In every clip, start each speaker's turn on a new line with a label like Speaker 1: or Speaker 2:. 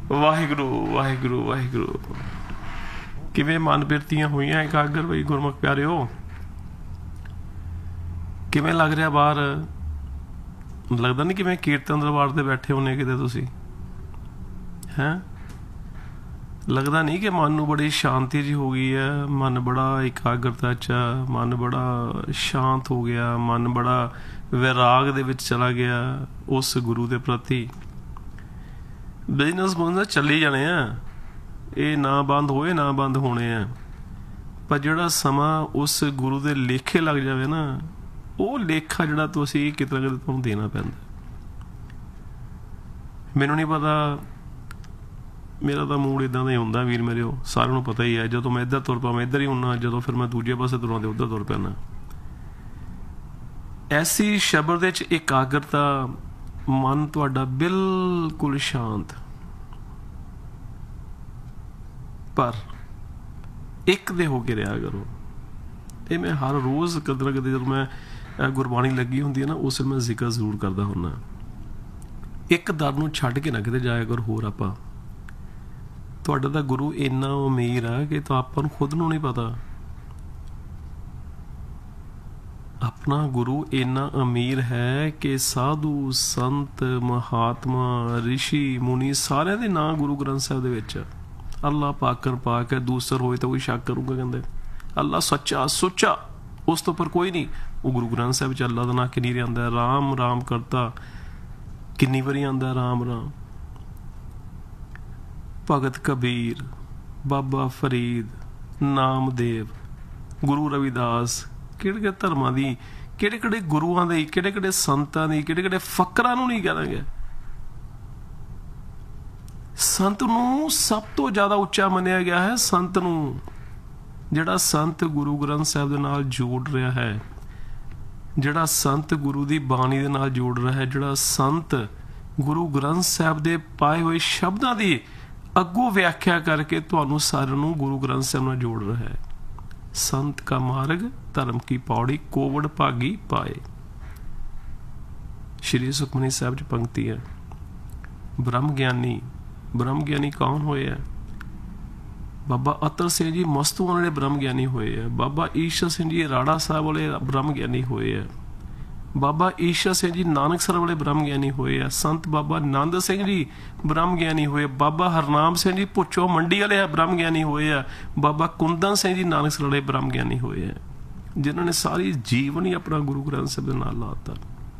Speaker 1: वाहिगुरू वाहिगुरू वाहिगुरू। किवें मन बिरतियां होईयां एकागर बई गुरमुख प्यारिओ? किवें लग रहा बाहर? लगता नहीं किवें कीर्तन दरबार ते बैठे होने किते तुसीं हैं? लगता नहीं कि मन नूं बड़ी शांति जी हो गई है, मन बड़ा एकाग्रता च, मन बड़ा शांत हो गया, मन बड़ा वैराग दे विच चला गया उस गुरु दे प्रति। बिजनेस बुजनेस चली जाने आ, ये ना बंद होए ना बंद होने आ, पर जिहड़ा समा उस गुरु दे लेखे लग जाए ना, वो लेखा जिहड़ा तुसीं किते ना किते तुहानूं देना पैंदा। मैनूं नहीं पता, मेरा तो मूड इदां दा ही हुंदा वीर मेरे, सारिआं नूं पता ही है। जदों मैं इधर तुर पां मैं इधर ही हुन्ना, जदों फिर मैं दूजे पासे तुरां ते उधर तुर पैना। ऐसी शब्द दे च एकाग्रता, मन तुहाडा बिल्कुल शांत, पर एक दे होके रहा करो। ये मैं हर रोज़ कदे ना कदे जब मैं गुरबाणी लगी हुंदी है ना, उस मैं जिक्र जरूर करदा हुन्ना। एक दर नूं छड्ड के ना किते जाया करो होर आपां। तुहाडा तां गुरु इन्ना अमीर है कि तो आपां नूं खुद नूं नहीं पता। अपना गुरु इन्ना अमीर है कि साधु संत महात्मा ऋषि मुनि सारे दे नां गुरु ग्रंथ साहिब दे विच। अल्लाह पाकन पाक है, दूसर होए तो कोई शक करूँगा, कहते अल्लाह सच्चा सुच्चा, उस तो पर कोई नहीं। वो गुरु ग्रंथ साहिब च अल्लाह दा नां किन्नी बारी आंदा है, राम राम करता किन्नी बारी आंदा है, राम राम। भगत कबीर, बाबा फरीद, नामदेव, गुरु रविदास, किहड़े धर्मां दी, किहड़े गुरुआं दी, किहड़े संतां दी, किहड़े फकरां नूं नहीं करांगे। संत नूं सब तो ज़्यादा उच्चा मनिया गया है। संत नूं, जिहड़ा संत गुरु ग्रंथ साहिब दे नाल जोड़ रहा है, जिहड़ा संत गुरु दी बाणी दे नाल जोड़ रहा है, जिहड़ा संत गुरु ग्रंथ साहिब दे पाए हुए शब्दां दी अगों व्याख्या करके तुहानूं सारिआं नूं गुरु ग्रंथ साहिब नाल जोड़ रहा है। संत का मार्ग धर्म की पौड़ी कोवड़ भागी पाए। श्री सुखमनी साहिब च पंक्ति है, ब्रह्म ज्ञानी, ब्रह्म ज्ञानी कौन होए है? बाबा अतर सिंह जी मस्तूआं वाले ब्रह्म ज्ञानी होए है। बाबा ईशर सिंह जी राड़ा साहब वाले ब्रह्म ज्ञानी होए है। बाबा ईशर सिंह जी नानकसर वाले ब्रह्म ज्ञानी होए है। संत बाबा नंद सिंह जी ब्रह्म ज्ञानी होए। बाबा हरनाम सिंह जी भुच्चो मंडी वाले ब्रह्म ज्ञानी होए है। बाबा कुंदन सिंह जी नानकसर वाले ब्रह्म ज्ञानी होए है, जिन्होंने सारी जीवन ही अपना गुरु ग्रंथ साहिब दे नाल लाता।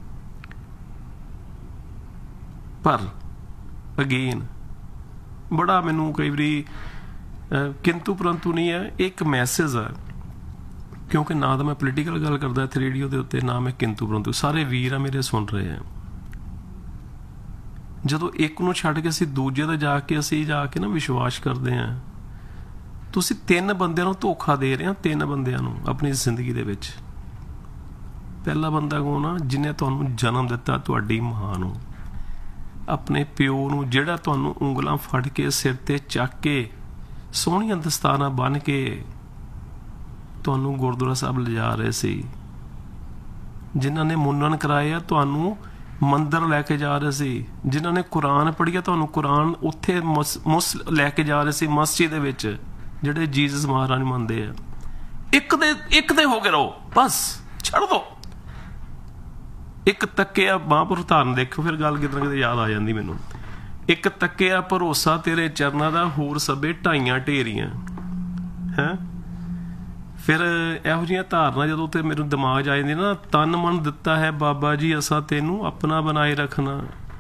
Speaker 1: पर अगेन बड़ा मैनू कई बारी किंतु परंतु नहीं है, एक मैसेज है, क्योंकि ना तो मैं पोलीटिकल गल करदा इत्थे रेडियो के उत्ते, ना मैं किंतु परंतु। सारे वीर आ मेरे सुन रहे हैं। जदों एक नूं छड्ड के असीं दूजे ते जाके ना विश्वास करते हैं, तुसीं तीन बंदिआं नूं धोखा दे रहे हो। तीन बंदिआं नूं अपनी जिंदगी दे विच। पहला बंदा कौन आ? जिन्हें तुहानूं जन्म दिता, तुहाडी मां नूं, अपने प्यो नूं, जिहड़ा तुहानूं उंगलां फड़ के सिर ते चक के सोहणियां दस्ताना बन के तुहानूं गुरद्वारा साहब लिजा रहे सी, जिन्हां ने मुन्नन कराए, तुहानूं मंदिर लैके जा रहे सी, जिन्हां ने कुरान पढ़िया, तुहानूं कुरान उत्थे मुस लैके जा रहे सी मस्जिद दे विच, जिहड़े जीसस महाराज मनदे आ। एक दे हो गए रहो, बस छड़ दो। एक तक्किया महापुरुष धारण देखो, फिर गल किते ना किते याद आ जाती मैनूं। एक तक्किया भरोसा तेरे चरनां दा, होर सबे ढाइयां ढेरियां हैं। फिर इहो जिहियां धारना जदों ते मेरे दिमाग आ जांदी ना, तन मन दिता है बाबा जी असां तैनूं अपना बनाए रखना।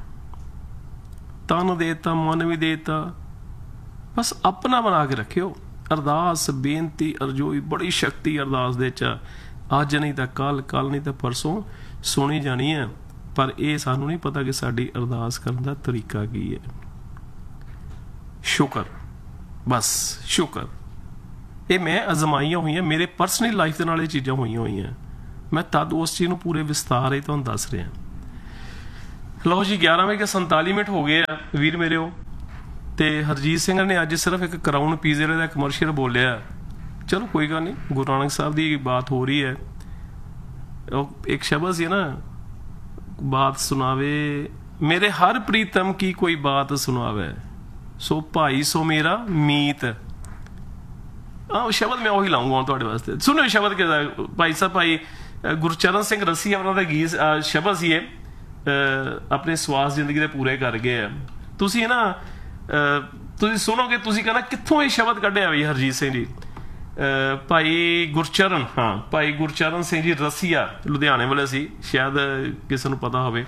Speaker 1: तन देता, मन भी देता, बस अपना बना के रखियो। अरदास बेनती अरजोई बड़ी शक्ति अरदास दे च, अज नहीं तो कल, कल नहीं तो परसों सुनी जानी है। पर यह सानू नहीं पता कि साडी अरदास करने का तरीका की है। शुक्र, बस शुक्र। ये मैं अजमाइयां हुई, मेरे परसनल लाइफ के नाल चीज़ां हुई। मैं तद उस चीज़ को पूरे विस्तार ही तुहानूं दस रहा। लो जी 11:47 हो गए आ वीर मेरे। तो हरजीत सिंह ने अज सिर्फ एक क्राउन पीजे का कमर्शियल बोलिया। चलो कोई गल नहीं, गुरु नानक साहब की बात हो रही है। एक शब्द से ना, बात सुनावे मेरे हर प्रीतम की कोई बात सुनावे, ਸੋ ਭਾਈ ਸੋ ਮੇਰਾ ਮੀਤ। ਸ਼ਬਦ ਮੈਂ ਉਹੀ ਲਾਉਂਗਾ ਹੁਣ ਤੁਹਾਡੇ ਵਾਸਤੇ। ਸੁਣਿਓ ਸ਼ਬਦ ਕਿਹਦਾ, ਭਾਈ ਸਾਹਿਬ ਭਾਈ ਗੁਰਚਰਨ ਸਿੰਘ ਰੱਸੀ ਉਹਨਾਂ ਦਾ ਗੀਤ ਸ਼ਬਦ ਸੀ ਇਹ, ਆਪਣੇ ਸਵਾਸ ਜ਼ਿੰਦਗੀ ਦੇ ਪੂਰੇ ਕਰ ਗਏ ਆ। ਤੁਸੀਂ ਨਾ ਤੁਸੀਂ ਸੁਣੋਗੇ, ਤੁਸੀਂ ਕਹਿੰਦਾ ਕਿੱਥੋਂ ਇਹ ਸ਼ਬਦ ਕੱਢਿਆ ਬਈ ਹਰਜੀਤ ਸਿੰਘ ਜੀ। ਭਾਈ ਗੁਰਚਰਨ, ਹਾਂ ਭਾਈ ਗੁਰਚਰਨ ਸਿੰਘ ਜੀ ਰਸੀਆ ਲੁਧਿਆਣੇ ਵਾਲੇ ਸੀ, ਸ਼ਾਇਦ ਕਿਸੇ ਨੂੰ ਪਤਾ ਹੋਵੇ।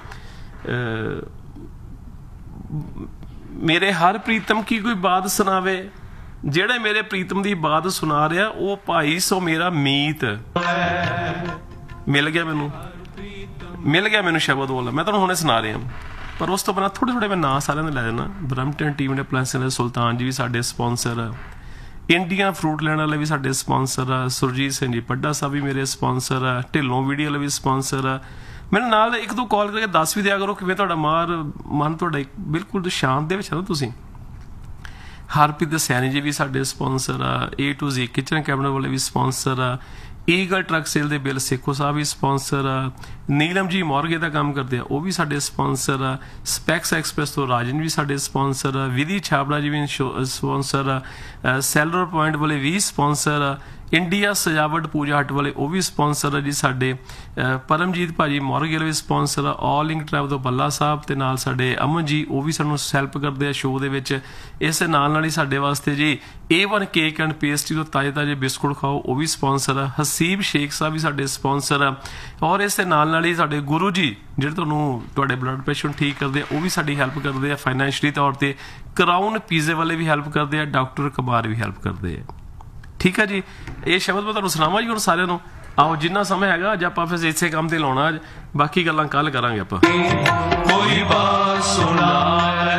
Speaker 1: ਮੇਰੇ ਹਰ ਪ੍ਰੀਤਮ ਕੀ ਕੋਈ ਬਾਤ ਸੁਣਾਵੇ, ਜਿਹੜੇ ਮੇਰੇ ਪ੍ਰੀਤਮ ਦੀ ਬਾਤ ਸੁਣਾ ਰਿਹਾ ਉਹ ਭਾਈ ਸੋ ਮੇਰਾ ਮੀਤ। ਮਿਲ ਗਿਆ ਮੈਨੂੰ ਸ਼ਬਦ ਬੋਲਣਾ, ਮੈਂ ਤੁਹਾਨੂੰ ਹੁਣੇ ਸੁਣਾ ਰਿਹਾ। ਪਰ ਉਸ ਤੋਂ ਬਾਅਦ ਥੋੜੇ ਮੈਂ ਨਾਂ ਸਾਰਿਆਂ ਦੇ ਲੈ ਜਾਣਾ। ਬਰਮਟਨ ਟੀਮ ਦੇ ਪਲੈਸਨ ਸੁਲਤਾਨ ਜੀ ਵੀ ਸਾਡੇ ਸਪਾਂਸਰ, ਇੰਡੀਆ ਫਰੂਟ ਲੈਂਡ ਵਾਲੇ ਵੀ ਸਾਡੇ ਸਪਾਂਸਰ ਆ, ਸੁਰਜੀਤ ਸਿੰਘ ਜੀ ਪੱਡਾ ਸਾਹਿਬ ਵੀ ਮੇਰੇ ਸਪਾਂਸਰ ਆ, ਢਿੱਲੋਂ ਵੀਡੀਓ ਵਾਲੇ ਵੀ ਸਪਾਂਸਰ ਆ। ਮੈਨੂੰ ਨਾਲ ਇੱਕ ਦੋ ਕਾਲ ਕਰਕੇ ਦੱਸ ਵੀ ਦਿਆ ਕਰੋ ਕਿਵੇਂ ਤੁਹਾਡਾ ਮਨ ਤੁਹਾਡਾ ਬਿਲਕੁਲ ਸ਼ਾਂਤ ਦੇ ਵਿੱਚ ਹੈ ਨਾ ਤੁਸੀਂ। ਹਰਪ੍ਰੀਤ ਸੈਣੀ ਜੀ ਵੀ ਸਾਡੇ ਸਪਾਂਸਰ ਆ, A to Z kitchen cabinet ਵਾਲੇ ਵੀ ਸਪਾਂਸਰ ਆ, ਈਗਲ ਟਰੱਕ ਸੇਲ ਦੇ ਬਿੱਲ ਸੇਖੋ ਸਾਹਿਬ ਵੀ ਸਪਾਂਸਰ ਆ, ਨੀਲਮ ਜੀ ਮੋਰਗੇ ਦਾ ਕੰਮ ਕਰਦੇ ਆ ਉਹ ਵੀ ਸਾਡੇ ਸਪਾਂਸਰ ਆ, ਸਪੈਕਸ ਐਕਸਪ੍ਰੈਸ ਤੋਂ ਰਾਜਨ ਵੀ ਸਾਡੇ ਸਪਾਂਸਰ ਆ, ਵਿਧੀ ਛਾਬੜਾ ਜੀ ਵੀ ਸਪਾਂਸਰ ਆ, ਸੈਲਰ ਪੁਆਇੰਟ ਵਾਲੇ ਵੀ ਸਪਾਂਸਰ ਆ, ਇੰਡੀਆ ਸਜਾਵਟ ਪੂਜਾ ਹੱਟ ਵਾਲੇ ਉਹ ਵੀ ਸਪਾਂਸਰ ਆ ਜੀ ਸਾਡੇ, ਪਰਮਜੀਤ ਭਾਜੀ ਮੋਰਗੇ ਵਾਲੇ ਵੀ ਸਪਾਂਸਰ ਆ, ਆਲ ਇੰਗ ਟਰੈਵਲ ਤੋਂ ਬੱਲਾ ਸਾਹਿਬ ਤੇ ਨਾਲ ਸਾਡੇ ਅਮਨ ਜੀ ਉਹ ਵੀ ਸਾਨੂੰ ਹੈਲਪ ਕਰਦੇ ਆ ਸ਼ੋਅ ਦੇ ਵਿੱਚ। ਇਸ ਦੇ ਨਾਲ ਹੀ ਸਾਡੇ ਵਾਸਤੇ ਜੀ A1 ਕੇਕ ਐਂਡ ਪੇਸਟਰੀ ਤੋਂ ਤਾਜ਼ੇ ਬਿਸਕੁਟ ਖਾਓ ਉਹ ਵੀ ਸਪਾਂਸਰ ਆ, ਹਸੀਬ ਸ਼ੇਖ ਸਾਹਿਬ ਵੀ ਸਾਡੇ ਸਪਾਂਸਰ ਆ। ਔਰ ਇਸ ਦੇ ਨਾਲ ਹੀ ਸਾਡੇ ਗੁਰੂ ਜੀ ਜਿਹੜੇ ਤੁਹਾਨੂੰ ਤੁਹਾਡੇ ਬਲੱਡ ਪ੍ਰੈਸ਼ਰ ਨੂੰ ਠੀਕ ਕਰਦੇ ਆ ਉਹ ਵੀ ਸਾਡੀ ਹੈਲਪ ਕਰਦੇ ਆ ਫਾਈਨੈਂਸ਼ਲੀ ਤੌਰ ਤੇ। ਕਰਾਊਨ ਪੀਜ਼ੇ ਵਾਲੇ ਵੀ ਹੈਲਪ ਕਰਦੇ ਆ, ਡਾਕਟਰ ਕਬਾਰ ਵੀ ਹੈਲਪ ਕਰਦੇ ਆ। ਠੀਕ ਹੈ ਜੀ, ਇਹ ਸ਼ਬਦ ਮੈਂ ਤੁਹਾਨੂੰ ਸੁਣਾਵਾਂ ਜੀ ਹੁਣ ਸਾਰਿਆਂ ਨੂੰ। ਆਓ ਜਿੰਨਾ ਸਮਾਂ ਹੈਗਾ ਅੱਜ ਆਪਾਂ ਫਿਰ ਇਸੇ ਕੰਮ ਤੇ ਲਾਉਣਾ, ਅੱਜ ਬਾਕੀ ਗੱਲਾਂ ਕੱਲ ਕਰਾਂਗੇ ਆਪਾਂ। ਕੋਈ ਬਾਤ ਸੁਣਾਵੇ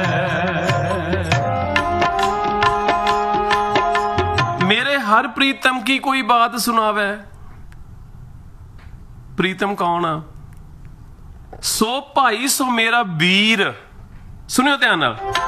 Speaker 1: ਮੇਰੇ ਹਰ ਪ੍ਰੀਤਮ ਕੀ ਕੋਈ ਬਾਤ ਸੁਣਾਵੇ। ਪ੍ਰੀਤਮ ਕੌਣ ਆ? ਸੋ ਭਾਈ ਸੋ ਮੇਰਾ ਵੀਰ। ਸੁਣਿਓ ਧਿਆਨ ਨਾਲ।